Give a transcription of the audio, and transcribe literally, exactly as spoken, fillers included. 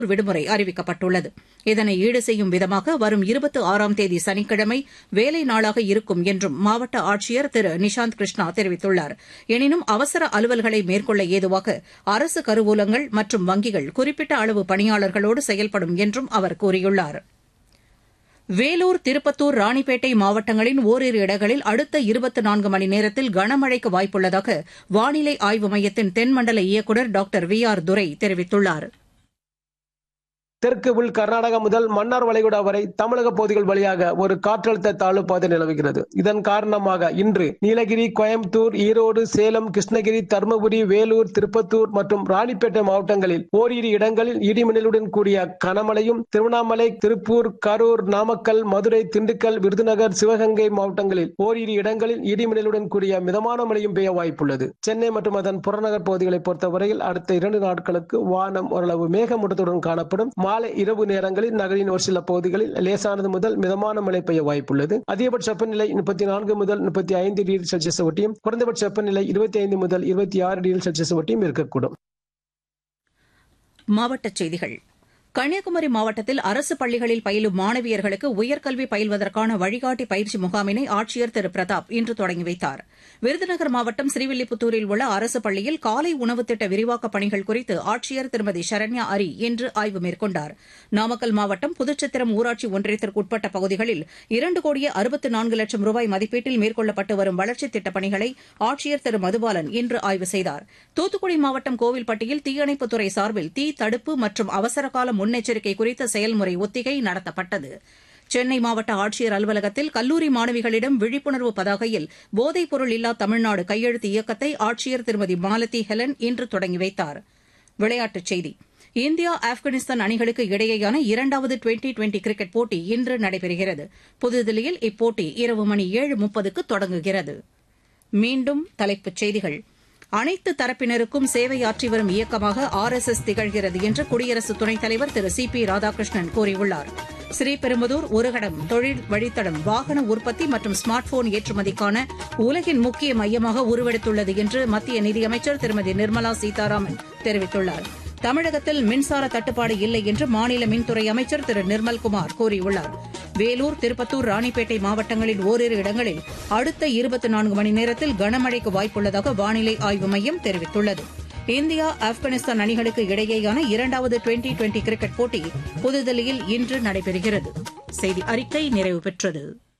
விடுமுறை அறிவிக்கப்பட்டுள்ளது. இதனை ஈடு செய்யும் விதமாக வரும் இருபத்தி ஆறாம் தேதி சனிக்கிழமை வேலை நாளாக இருக்கும் என்றும் மாவட்ட ஆட்சியர் திரு நிஷாந்த் கிருஷ்ணா தெரிவித்துள்ளார். எனினும் அவசர அலுவல்களை மேற்கொள்ள ஏதுவாக அரசு கருவூலங்கள் மற்றும் வங்கிகள் குறிப்பிட்ட அளவு பணியாளர்களோடு செயல்படும் என்றும் அவர் கூறியுள்ளார். வேலூர், திருப்பத்தூர், ராணிப்பேட்டை மாவட்டங்களின் ஓரிரு இடங்களில் அடுத்த இருபத்தி நான்கு மணி நேரத்தில் கனமழைக்கு வாய்ப்புள்ளதாக வானிலை ஆய்வு மையத்தின் தென்மண்டல இயக்குநர் டாக்டர் வி ஆர் துரை தெரிவித்துள்ளார். தெற்கு உள் கர்நாடகா முதல் மன்னார் வளைகுடா வரை தமிழக பகுதிகள் வழியாக ஒரு காற்றழுத்த தாழ்வு பாதை நிலவுகிறது. இதன் காரணமாக இன்று நீலகிரி, கோயம்புத்தூர், ஈரோடு, சேலம், கிருஷ்ணகிரி, தருமபுரி, வேலூர், திருப்பத்தூர் மற்றும் ராணிப்பேட்டை மாவட்டங்களில் ஓரிரு இடங்களில் இடிமின்னலுடன் கூடிய கனமழையும், திருவண்ணாமலை, திருப்பூர், கரூர், நாமக்கல், மதுரை, திண்டுக்கல், விருதுநகர், சிவகங்கை மாவட்டங்களில் ஓரிரு இடங்களில் இடிமின்னலுடன் கூடிய மிதமான மழையும் பெய்ய வாய்ப்புள்ளது. சென்னை மற்றும் அதன் புறநகர் பகுதிகளை பொறுத்தவரையில் அடுத்த இரண்டு நாட்களுக்கு வானம் ஓரளவு மேகமூட்டத்துடன் காணப்படும். மாலை இரவு நேரங்களில் நகரின் ஒரு சில பகுதிகளில் லேசானது முதல் மிதமான மழை பெய்ய வாய்ப்புள்ளது. அதிகபட்ச வெப்பநிலை முப்பத்தி நான்கு முதல் முப்பத்தி ஐந்து டிகிரி செல்சியஸ் ஒட்டியும், குறைந்தபட்ச வெப்பநிலை இருபத்தி ஐந்து முதல் இருபத்தி ஆறு டிகிரி செல்சியஸ் ஒட்டியும் இருக்கக்கூடும். மாவட்டச் செய்திகள். கன்னியாகுமரி மாவட்டத்தில் அரசு பள்ளிகளில் பயிலும் மாணவியர்களுக்கு உயர்கல்வி பயில்வதற்கான வழிகாட்டி பயிற்சி முகாமினை ஆட்சியர் திரு பிரதாப் இன்று தொடங்கி வைத்தார். விருதுநகர் மாவட்டம் ஸ்ரீவில்லிபுத்தூரில் உள்ள அரசு பள்ளியில் காலை உணவு திட்ட விரிவாக்கப் பணிகள் குறித்து ஆட்சியர் திருமதி சரண்யா அரி இன்று ஆய்வு மேற்கொண்டார். நாமக்கல் மாவட்டம் புதுச்சத்திரம் ஊராட்சி ஒன்றியத்திற்குட்பட்ட பகுதிகளில் இரண்டு கோடியே அறுபத்து நான்கு லட்சம் ரூபாய் மதிப்பீட்டில் மேற்கொள்ளப்பட்டு வரும் வளர்ச்சித் திட்டப் பணிகளை ஆட்சியர் திரு மதுபாலன் இன்று ஆய்வு செய்தார். தூத்துக்குடி மாவட்டம் கோவில்பட்டியில் தீயணைப்புத்துறை சார்பில் தீ தடுப்பு மற்றும் அவசரகால முன்னெச்சரிக்கை குறித்த செயல்முறை ஒத்திகை நடத்தப்பட்டது. சென்னை மாவட்ட ஆட்சியர் அலுவலகத்தில் கல்லூரி மாணவிகளிடம் விழிப்புணர்வு பதாகையில் போதைப் பொருள் இல்லா தமிழ்நாடு கையெழுத்து இயக்கத்தை ஆட்சியர் திருமதி மாலதி ஹெலன் இன்று தொடங்கி வைத்தார். விளையாட்டுச் செய்தி. இந்தியா, ஆப்கானிஸ்தான் அணிகளுக்கு இடையேயான இரண்டாவது டுவெண்டி டுவெண்டி கிரிக்கெட் போட்டி இன்று நடைபெறுகிறது. புதுதில்லியில் இப்போட்டி இரவு மணி ஏழு முப்பதுக்கு தொடங்குகிறது. மீண்டும் தலைப்புச் செய்திகள். அனைத்து தரப்பினருக்கும் சேவையாற்றி வரும் இயக்கமாக ஆர் எஸ் எஸ் திகழ்கிறது என்று குடியரசு துணைத் தலைவர் திரு சி பி ராதாகிருஷ்ணன் கூறியுள்ளார். ஸ்ரீபெரும்புதூர் ஒருகடம் தொழில் வழித்தடம் வாகன உற்பத்தி மற்றும் ஸ்மார்ட் போன் ஏற்றுமதிக்கான உலகின் முக்கிய மையமாக உருவெடுத்துள்ளது என்று மத்திய நிதியமைச்சர் திருமதி நிர்மலா சீதாராமன் தெரிவித்துள்ளார். தமிழகத்தில் மின்சார தட்டுப்பாடு இல்லை என்று மாநில மின்துறை அமைச்சர் திரு நிர்மல்குமார் கூறியுள்ளார். வேலூர், திருப்பத்தூர், ராணிப்பேட்டை மாவட்டங்களின் ஓரிரு இடங்களில் அடுத்த இருபத்தி நான்கு மணி நேரத்தில் கனமழைக்கு வாய்ப்புள்ளதாக வானிலை ஆய்வு மையம் தெரிவித்துள்ளது. இந்தியா, ஆப்கானிஸ்தான் அணிகளுக்கு இடையேயான இரண்டாவது டுவெண்டி டுவெண்டி கிரிக்கெட் போட்டி புதுதில்லியில் இன்று நடைபெறுகிறது. செய்தி அறிக்கை நிறைவு பெற்றது.